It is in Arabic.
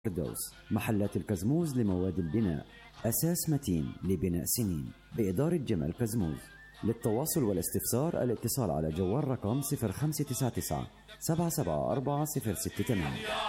فردوس. محلات الكزموز لمواد البناء، أساس متين لبناء سنين، بإدارة جمال كزموز. للتواصل والاستفسار الاتصال على جوال رقم 0599 774 068.